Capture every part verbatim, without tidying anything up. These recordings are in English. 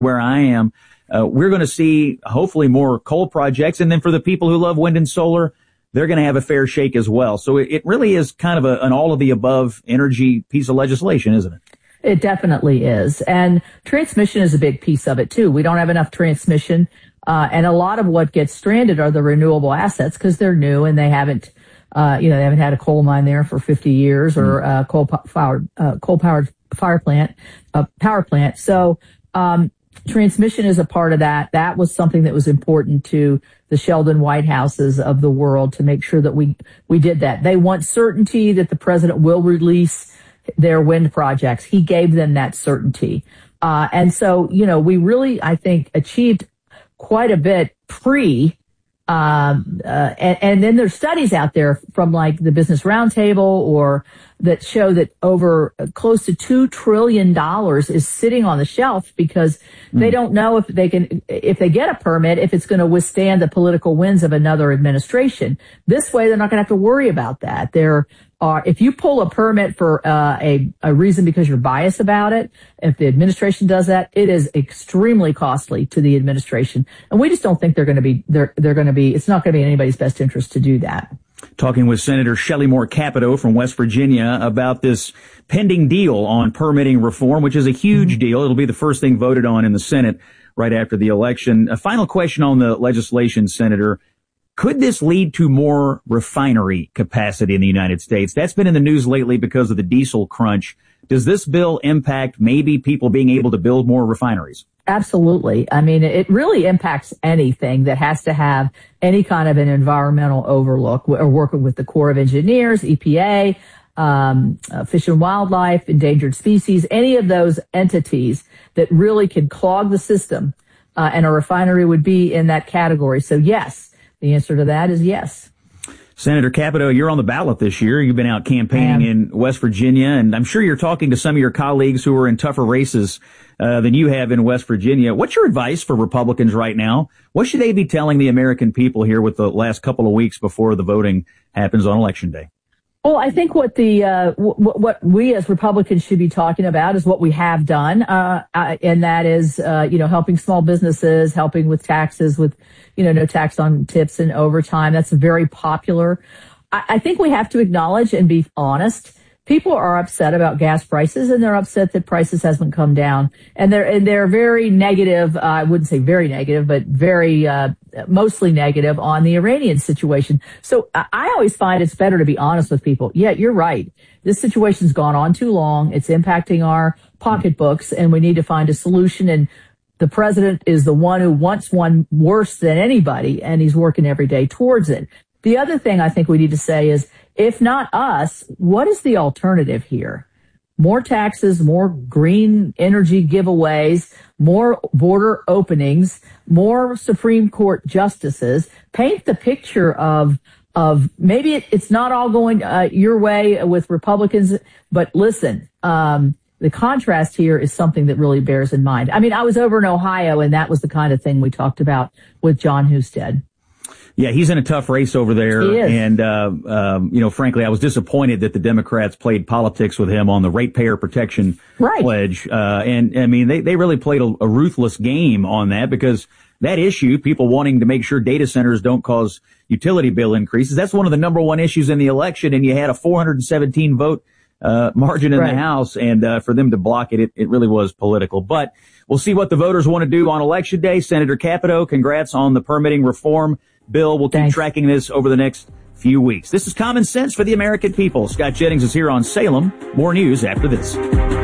where I am, uh, we're going to see hopefully more coal projects. And then for the people who love wind and solar, they're going to have a fair shake as well. So it, it really is kind of a, an all of the above energy piece of legislation, isn't it? It definitely is. And transmission is a big piece of it, too. We don't have enough transmission. Uh, and a lot of what gets stranded are the renewable assets because they're new and they haven't, uh, you know, they haven't had a coal mine there for fifty years or a coal powered, uh, coal powered fire plant, uh, power plant. So, um, transmission is a part of that. That was something that was important to the Sheldon White Houses of the world to make sure that we, we did that. They want certainty that the president will release their wind projects. He gave them that certainty. Uh, and so, you know, we really, I think, achieved quite a bit pre, um, uh, and, and then there's studies out there from like the Business Roundtable or that show that over close to two trillion dollars is sitting on the shelf because mm. they don't know if they can, if they get a permit, if it's going to withstand the political winds of another administration. This way, they're not going to have to worry about that. They're, Are, if you pull a permit for uh, a, a reason because you're biased about it, if the administration does that, it is extremely costly to the administration. And we just don't think they're going to be, they're, they're going to be, it's not going to be in anybody's best interest to do that. Talking with Senator Shelley Moore Capito from West Virginia about this pending deal on permitting reform, which is a huge mm-hmm. deal. It'll be the first thing voted on in the Senate right after the election. A final question on the legislation, Senator. Could this lead to more refinery capacity in the United States? That's been in the news lately because of the diesel crunch. Does this bill impact maybe people being able to build more refineries? Absolutely. I mean, it really impacts anything that has to have any kind of an environmental overlook or working with the Corps of Engineers, E P A, um, uh, Fish and Wildlife, endangered species, any of those entities that really can clog the system. Uh, and a refinery would be in that category. So yes. The answer to that is yes. Senator Capito, you're on the ballot this year. You've been out campaigning in West Virginia, and I'm sure you're talking to some of your colleagues who are in tougher races uh, than you have in West Virginia. What's your advice for Republicans right now? What should they be telling the American people here with the last couple of weeks before the voting happens on Election Day? Well, I think what the uh, w- what we as Republicans should be talking about is what we have done, uh, uh, and that is, uh, you know, helping small businesses, helping with taxes, with, you know, no tax on tips and overtime. That's very popular. I, I think we have to acknowledge and be honest. People are upset about gas prices, and they're upset that prices hasn't come down. And they're and they're very negative. Uh, I wouldn't say very negative, but very uh, mostly negative on the Iranian situation. So I always find it's better to be honest with people. Yeah, you're right. This situation's gone on too long. It's impacting our pocketbooks, and we need to find a solution. And the president is the one who wants one worse than anybody, and he's working every day towards it. The other thing I think we need to say is, if not us, what is the alternative here? More taxes, more green energy giveaways, more border openings, more Supreme Court justices. Paint the picture of of maybe it, it's not all going uh, your way with Republicans, but listen, um, the contrast here is something that really bears in mind. I mean, I was over in Ohio, and that was the kind of thing we talked about with John Husted. Yeah, he's in a tough race over there. He is. And, uh, um, you know, frankly, I was disappointed that the Democrats played politics with him on the ratepayer protection right. pledge. Uh, and, I mean, they, they really played a, a ruthless game on that because that issue, people wanting to make sure data centers don't cause utility bill increases, that's one of the number one issues in the election. And you had a four hundred seventeen vote uh, margin in right. the House. And uh, for them to block it, it, it really was political. But we'll see what the voters want to do on Election Day. Senator Capito, congrats on the permitting reform bill. We'll keep Thanks. tracking this over the next few weeks. This is Common Sense for the American people. Scott Jennings is here on Salem. More news after this.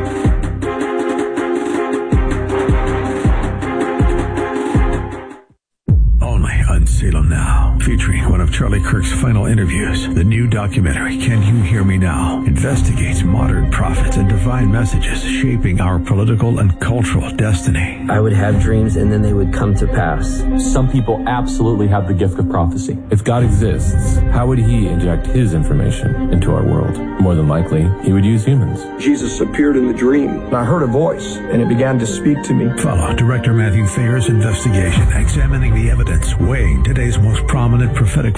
Only on Salem Now, featuring one of Charlie Kirk's final interviews. The new documentary, Can You Hear Me Now?, investigates modern prophets and divine messages shaping our political and cultural destiny. I would have dreams and then they would come to pass. Some people absolutely have the gift of prophecy. If God exists, how would he inject his information into our world? More than likely, he would use humans. Jesus appeared in the dream, and I heard a voice, and it began to speak to me. Follow Director Matthew Thayer's investigation, examining the evidence, weighing today's most prominent prophetic voices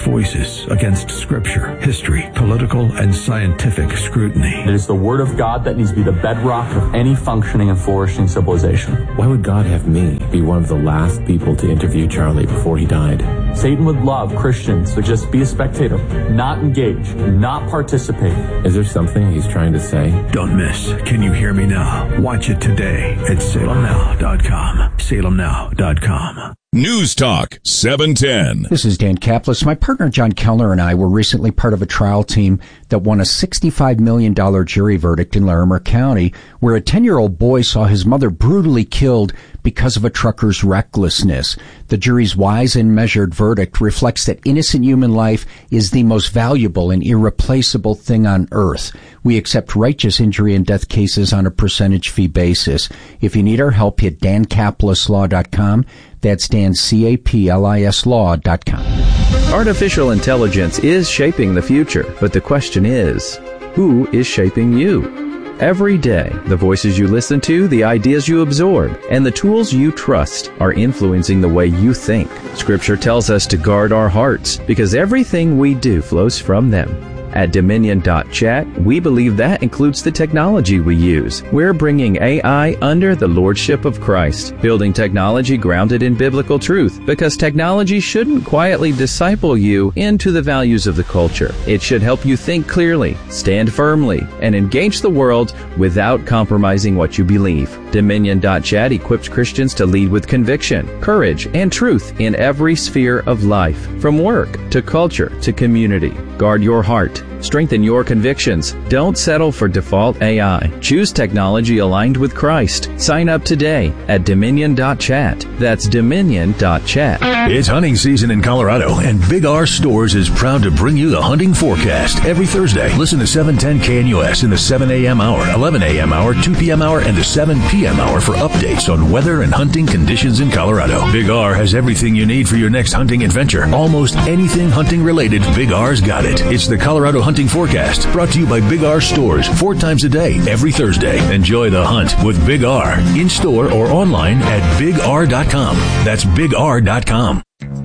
voices against scripture, history, political, and scientific scrutiny. It is the Word of God that needs to be the bedrock of any functioning and flourishing civilization. Why would God have me be one of the last people to interview Charlie before he died? Satan would love Christians to just be a spectator, not engage, not participate. Is there something he's trying to say? Don't miss Can You Hear Me Now? Watch it today at salem now dot com. salem now dot com. News Talk seven ten. This is Dan Kaplis. My partner John Kellner and I were recently part of a trial team that won a sixty-five million dollars jury verdict in Larimer County, where a ten-year-old boy saw his mother brutally killed because of a trucker's recklessness. The jury's wise and measured verdict reflects that innocent human life is the most valuable and irreplaceable thing on earth. We accept righteous injury and death cases on a percentage fee basis. If you need our help, hit dan kaplis law dot com. That's Dan, C A P L I S law dot com. Artificial intelligence is shaping the future, but the question is, who is shaping you? Every day, the voices you listen to, the ideas you absorb, and the tools you trust are influencing the way you think. Scripture tells us to guard our hearts because everything we do flows from them. At Dominion dot chat, we believe that includes the technology we use. We're bringing A I under the lordship of Christ, building technology grounded in biblical truth, because technology shouldn't quietly disciple you into the values of the culture. It should help you think clearly, stand firmly, and engage the world without compromising what you believe. Dominion dot chat equips Christians to lead with conviction, courage, and truth in every sphere of life, from work to culture to community. Guard your heart. Strengthen your convictions. Don't settle for default A I. Choose technology aligned with Christ. Sign up today at Dominion dot chat. That's Dominion dot chat. It's hunting season in Colorado, and Big R Stores is proud to bring you the hunting forecast every Thursday. Listen to seven ten K N U S in the seven a.m. hour, eleven a.m. hour, two p.m. hour, and the seven p.m. hour for updates on weather and hunting conditions in Colorado. Big R has everything you need for your next hunting adventure. Almost anything hunting related, Big R's got it. It's the Colorado Hunting Forecast, brought to you by Big R Stores, four times a day, every Thursday. Enjoy the hunt with Big R, in store or online at big r dot com. That's big r dot com.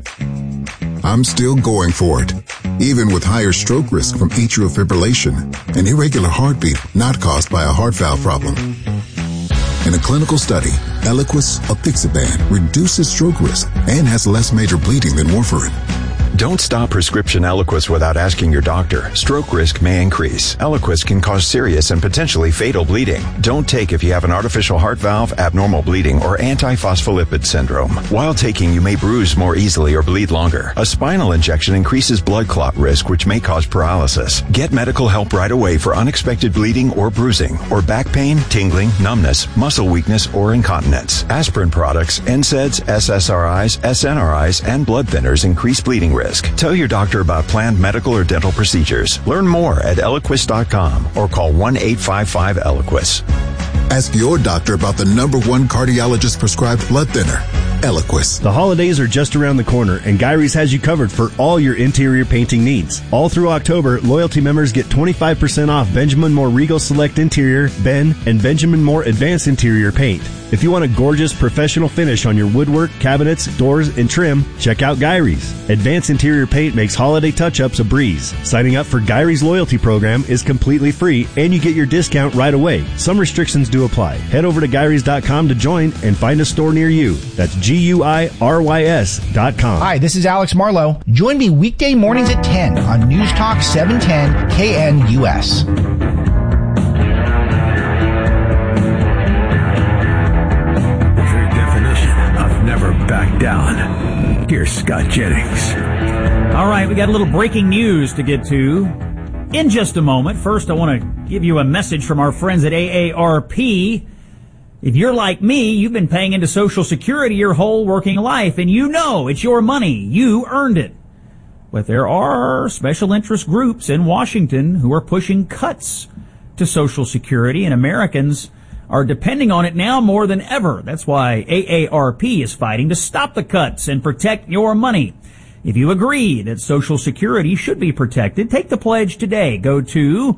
I'm still going for it, even with higher stroke risk from atrial fibrillation, an irregular heartbeat not caused by a heart valve problem. In a clinical study, Eliquis apixaban reduces stroke risk and has less major bleeding than warfarin. Don't stop prescription Eliquis without asking your doctor. Stroke risk may increase. Eliquis can cause serious and potentially fatal bleeding. Don't take if you have an artificial heart valve, abnormal bleeding, or antiphospholipid syndrome. While taking, you may bruise more easily or bleed longer. A spinal injection increases blood clot risk, which may cause paralysis. Get medical help right away for unexpected bleeding or bruising, or back pain, tingling, numbness, muscle weakness, or incontinence. Aspirin products, N SAIDs, S S R Is, S N R Is, and blood thinners increase bleeding risk. Tell your doctor about planned medical or dental procedures. Learn more at eliquis dot com or call one eight five five Eliquis. Ask your doctor about the number one cardiologist prescribed blood thinner, Eliquis. The holidays are just around the corner, and Gyrie's has you covered for all your interior painting needs. All through October, loyalty members get twenty-five percent off Benjamin Moore Regal Select Interior, Ben, and Benjamin Moore Advanced Interior paint. If you want a gorgeous professional finish on your woodwork, cabinets, doors, and trim, check out Gyrie's. Advanced Interior paint makes holiday touch-ups a breeze. Signing up for Gyrie's loyalty program is completely free, and you get your discount right away. Some restrictions do apply. Head over to Gyrie's dot com to join and find a store near you. That's G U I R Y S dot com. Hi, this is Alex Marlowe. Join me weekday mornings at ten on News Talk seven ten K N U S. Back down. Here's Scott Jennings. All right, we got a little breaking news to get to in just a moment. First, I want to give you a message from our friends at A A R P. If you're like me, you've been paying into Social Security your whole working life, and you know it's your money. You earned it. But there are special interest groups in Washington who are pushing cuts to Social Security, and Americans are depending on it now more than ever. That's why A A R P is fighting to stop the cuts and protect your money. If you agree that Social Security should be protected, take the pledge today. Go to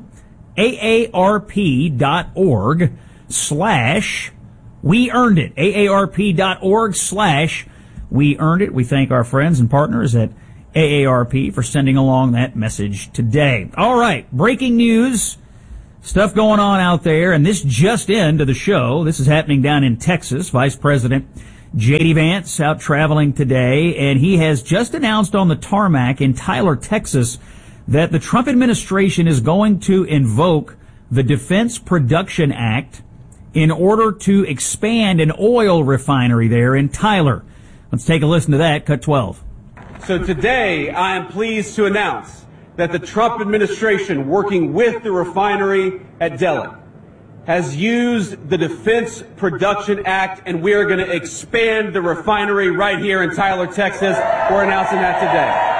aarp.org slash we earned it. aarp.org slash we earned it. We thank our friends and partners at A A R P, for sending along that message today. All right, breaking news. Stuff going on out there, and this just into the show. This is happening down in Texas. Vice President J D. Vance out traveling today, and he has just announced on the tarmac in Tyler, Texas, that the Trump administration is going to invoke the Defense Production Act in order to expand an oil refinery there in Tyler. Let's take a listen to that. Cut twelve. So today, I am pleased to announce that the Trump administration, working with the refinery at Delek, has used the Defense Production Act, and we are going to expand the refinery right here in Tyler, Texas. We're announcing that today.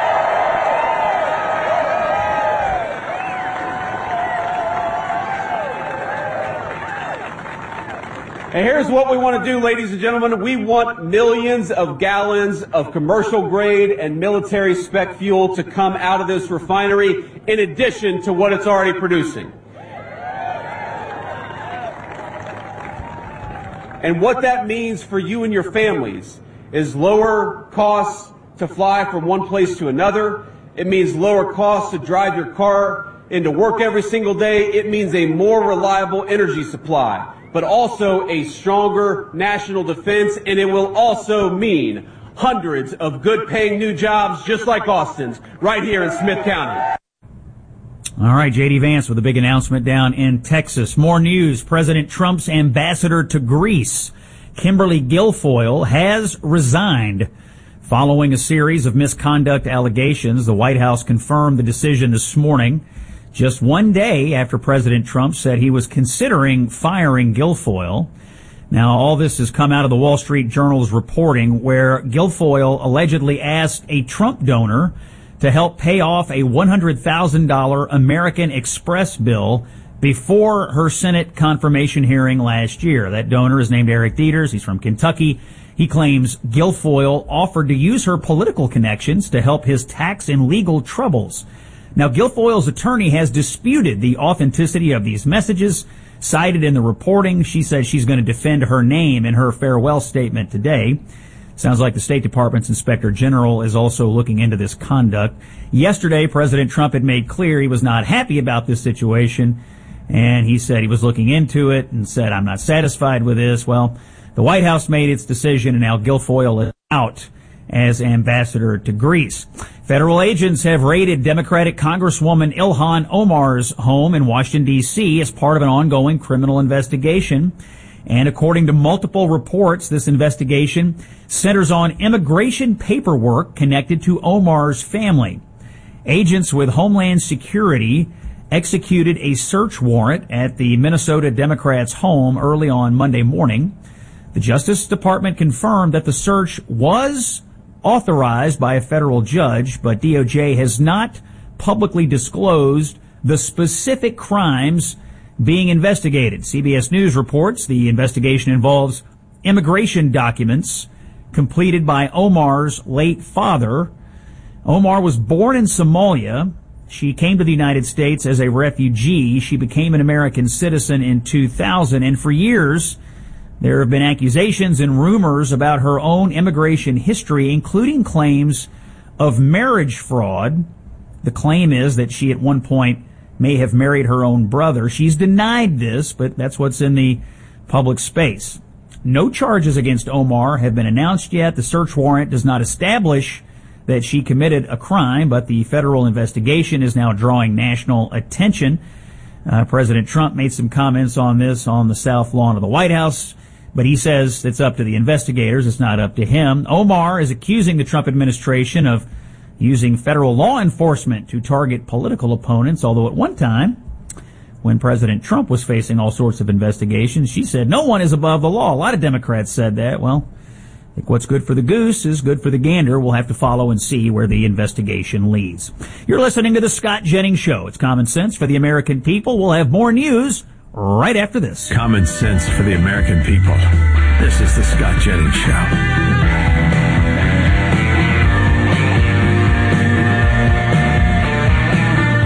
And here's what we want to do, ladies and gentlemen. We want millions of gallons of commercial grade and military spec fuel to come out of this refinery in addition to what it's already producing. And what that means for you and your families is lower costs to fly from one place to another. It means lower costs to drive your car into work every single day. It means a more reliable energy supply, but also a stronger national defense, and it will also mean hundreds of good-paying new jobs just like Austin's right here in Smith County. All right, J D. Vance with a big announcement down in Texas. More news. President Trump's ambassador to Greece, Kimberly Guilfoyle, has resigned following a series of misconduct allegations. The White House confirmed the decision this morning, just one day after President Trump said he was considering firing Guilfoyle. Now, all this has come out of the Wall Street Journal's reporting, where Guilfoyle allegedly asked a Trump donor to help pay off a one hundred thousand dollars American Express bill before her Senate confirmation hearing last year. That donor is named Eric Dieters. He's from Kentucky. He claims Guilfoyle offered to use her political connections to help his tax and legal troubles. Now, Guilfoyle's attorney has disputed the authenticity of these messages cited in the reporting. She says she's going to defend her name in her farewell statement today. Sounds like the State Department's Inspector General is also looking into this conduct. Yesterday, President Trump had made clear he was not happy about this situation, and he said he was looking into it and said, I'm not satisfied with this. Well, the White House made its decision, and now Guilfoyle is out as ambassador to Greece. Federal agents have raided Democratic Congresswoman Ilhan Omar's home in Washington, D C as part of an ongoing criminal investigation. And according to multiple reports, this investigation centers on immigration paperwork connected to Omar's family. Agents with Homeland Security executed a search warrant at the Minnesota Democrat's home early on Monday morning. The Justice Department confirmed that the search was authorized by a federal judge, but D O J has not publicly disclosed the specific crimes being investigated. C B S News reports the investigation involves immigration documents completed by Omar's late father. Omar was born in Somalia. She came to the United States as a refugee. She became an American citizen in two thousand, and for years there have been accusations and rumors about her own immigration history, including claims of marriage fraud. The claim is that she at one point may have married her own brother. She's denied this, but that's what's in the public space. No charges against Omar have been announced yet. The search warrant does not establish that she committed a crime, but the federal investigation is now drawing national attention. Uh, President Trump made some comments on this on the South Lawn of the White House, but he says it's up to the investigators. It's not up to him. Omar is accusing the Trump administration of using federal law enforcement to target political opponents, although at one time, when President Trump was facing all sorts of investigations, she said no one is above the law. A lot of Democrats said that. Well, I think what's good for the goose is good for the gander. We'll have to follow and see where the investigation leads. You're listening to The Scott Jennings Show. It's common sense for the American people. We'll have more news right after this. Common sense for the American people. This is The Scott Jennings Show. You know,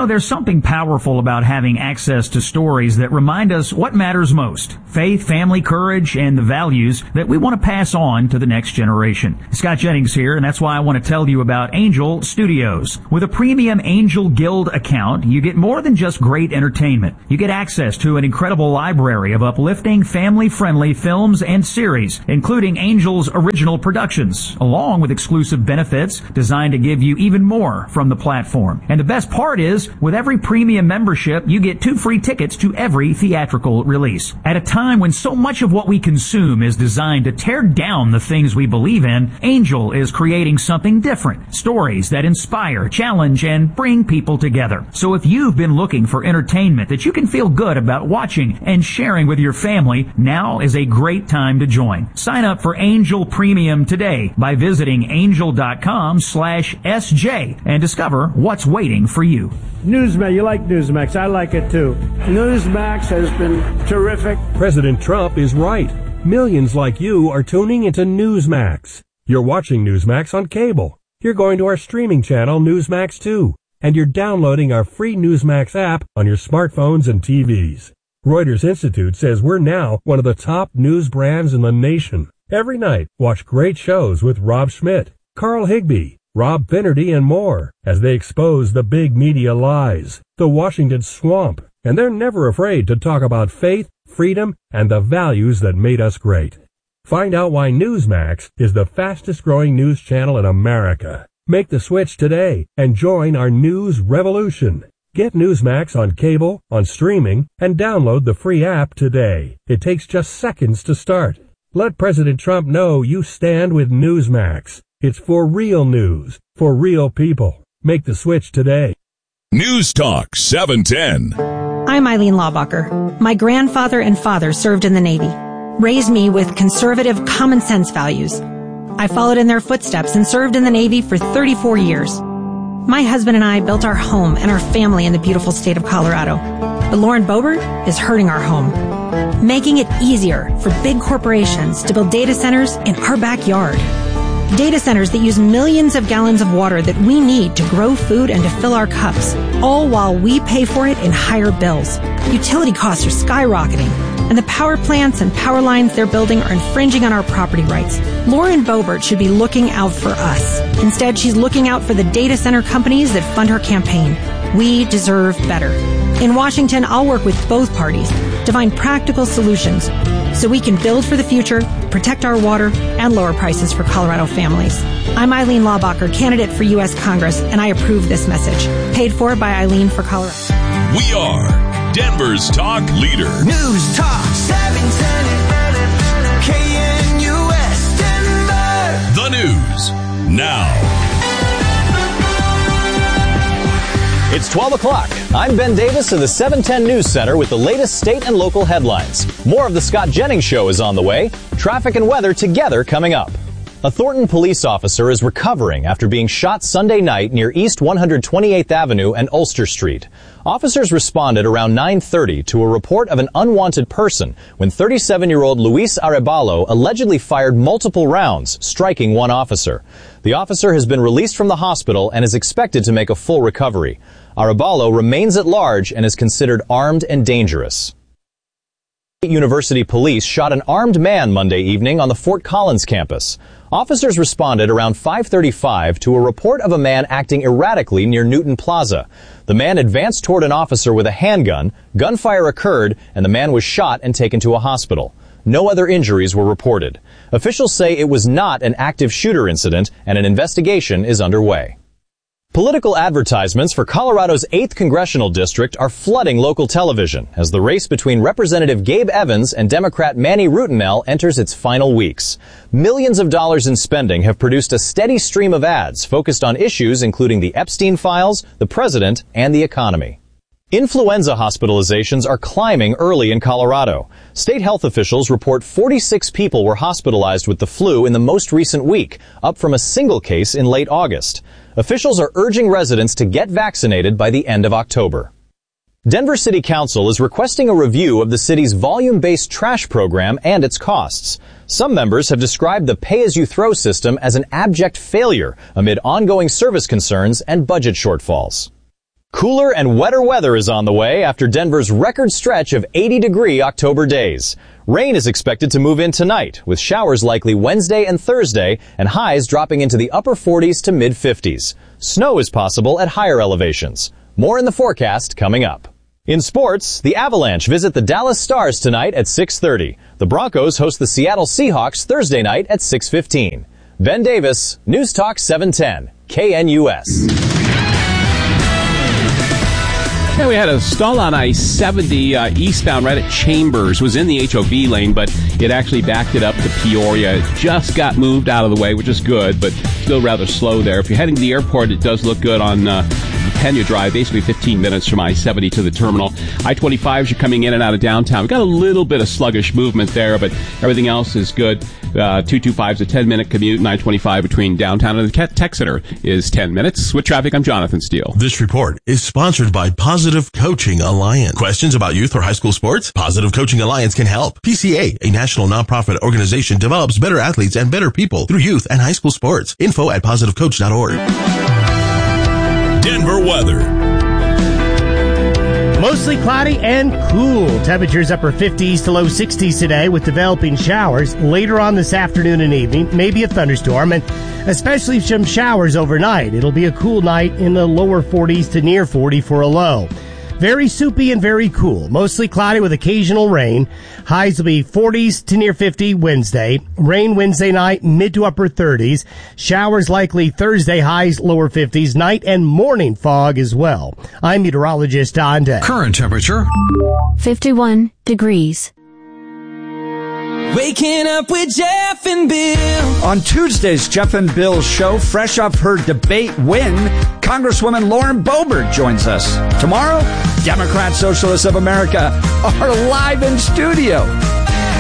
know, there's something powerful about having access to stories that remind us what matters most: faith, family, courage, and the values that we want to pass on to the next generation. Scott Jennings here, and that's why I want to tell you about Angel Studios. With a premium Angel Guild account, you get more than just great entertainment. You get access to an incredible library of uplifting, family-friendly films and series, including Angel's original productions, along with exclusive benefits designed to give you even more from the platform. And the best part is, with every premium membership, you get two free tickets to every theatrical release. At a time when so much of what we consume is designed to tear down the things we believe in, Angel is creating something different. Stories that inspire, challenge, and bring people together. So if you've been looking for entertainment that you can feel good about watching and sharing with your family, now is a great time to join. Sign up for Angel Premium today by visiting angel.com slash SJ and discover what's waiting for you. Newsmax, you like Newsmax. I like it too. Newsmax has been terrific. President Trump is right. Millions like you are tuning into Newsmax. You're watching Newsmax on cable. You're going to our streaming channel, Newsmax two. And you're downloading our free Newsmax app on your smartphones and T Vs. Reuters Institute says we're now one of the top news brands in the nation. Every night, watch great shows with Rob Schmidt, Carl Higbie, Rob Finnerty, and more as they expose the big media lies, the Washington swamp, and they're never afraid to talk about faith, freedom, and the values that made us great. Find out why Newsmax is the fastest growing news channel in America. Make the switch today and join our news revolution. Get Newsmax on cable, on streaming, and download the free app today. It takes just seconds to start. Let President Trump know you stand with Newsmax. It's for real news, for real people. Make the switch today. News Talk seven ten. I'm Eileen Laubacher. My grandfather and father served in the Navy, raised me with conservative common sense values. I followed in their footsteps and served in the Navy for thirty-four years. My husband and I built our home and our family in the beautiful state of Colorado. But Lauren Boebert is hurting our home, making it easier for big corporations to build data centers in our backyard. Data centers that use millions of gallons of water that we need to grow food and to fill our cups, all while we pay for it in higher bills. Utility costs are skyrocketing, and the power plants and power lines they're building are infringing on our property rights. Lauren Boebert should be looking out for us. Instead, she's looking out for the data center companies that fund her campaign. We deserve better. In Washington, I'll work with both parties to find practical solutions so we can build for the future, protect our water, and lower prices for Colorado families. I'm Eileen Laubacher, candidate for U S Congress, and I approve this message. Paid for by Eileen for Colorado. We are Denver's talk leader. News Talk seven ten K N U S Denver. The news now. It's twelve o'clock. I'm Ben Davis of the seven ten News Center with the latest state and local headlines. More of the Scott Jennings Show is on the way. Traffic and weather together coming up. A Thornton police officer is recovering after being shot Sunday night near East one hundred twenty-eighth Avenue and Ulster Street. Officers responded around nine thirty to a report of an unwanted person when thirty-seven-year-old Luis Arevalo allegedly fired multiple rounds, striking one officer. The officer has been released from the hospital and is expected to make a full recovery. Arevalo remains at large and is considered armed and dangerous. University police shot an armed man Monday evening on the Fort Collins campus. Officers responded around five thirty-five to a report of a man acting erratically near Newton Plaza. The man advanced toward an officer with a handgun, gunfire occurred, and the man was shot and taken to a hospital. No other injuries were reported. Officials say it was not an active shooter incident and an investigation is underway. Political advertisements for Colorado's eighth Congressional District are flooding local television as the race between Representative Gabe Evans and Democrat Manny Rutinel enters its final weeks. Millions of dollars in spending have produced a steady stream of ads focused on issues including the Epstein files, the president, and the economy. Influenza hospitalizations are climbing early in Colorado. State health officials report forty-six people were hospitalized with the flu in the most recent week, up from a single case in late August. Officials are urging residents to get vaccinated by the end of October. Denver City Council is requesting a review of the city's volume-based trash program and its costs. Some members have described the pay-as-you-throw system as an abject failure amid ongoing service concerns and budget shortfalls. Cooler and wetter weather is on the way after Denver's record stretch of eighty degree October days. Rain is expected to move in tonight, with showers likely Wednesday and Thursday, and highs dropping into the upper forties to mid fifties. Snow is possible at higher elevations. More in the forecast coming up. In sports, the Avalanche visit the Dallas Stars tonight at six thirty. The Broncos host the Seattle Seahawks Thursday night at six fifteen. Ben Davis, News Talk seven ten, K N U S. Yeah, we had a stall on I seventy uh, eastbound right at Chambers. Was in the H O V lane, but it actually backed it up to Peoria. It just got moved out of the way, which is good, but still rather slow there. If you're heading to the airport, it does look good on uh, Pena Drive, basically fifteen minutes from I seventy to the terminal. I twenty-five, as you're coming in and out of downtown, we've got a little bit of sluggish movement there, but everything else is good. Uh, two twenty-five is a ten-minute commute, and I twenty-five between downtown and the Tech Center is ten minutes. With traffic, I'm Jonathan Steele. This report is sponsored by Positive Coaching Alliance. Questions about youth or high school sports? Positive Coaching Alliance can help. P C A, a national nonprofit organization, develops better athletes and better people through youth and high school sports. Info at positive coach dot org. Denver weather. Mostly cloudy and cool. Temperatures upper fifties to low sixties today with developing showers later on this afternoon and evening. Maybe a thunderstorm and especially some showers overnight. It'll be a cool night in the lower forties to near forty for a low. Very soupy and very cool. Mostly cloudy with occasional rain. Highs will be forties to near fifty Wednesday. Rain Wednesday night, mid to upper thirties. Showers likely Thursday, highs lower fifties. Night and morning fog as well. I'm meteorologist Don Day. Current temperature fifty-one degrees. Waking up with Jeff and Bill. On Tuesday's Jeff and Bill show, fresh off her debate win, Congresswoman Lauren Boebert joins us. Tomorrow, Democrat Socialists of America are live in studio.